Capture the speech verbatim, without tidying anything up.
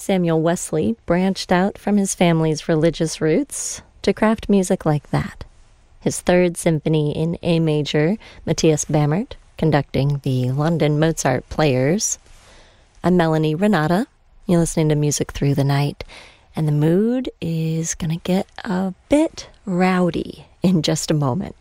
Samuel Wesley branched out from his family's religious roots to craft music like that. His third symphony in A major, Matthias Bamert, conducting the London Mozart Players. I'm Melanie Renata. You're listening to Music Through the Night, and the mood is going to get a bit rowdy in just a moment.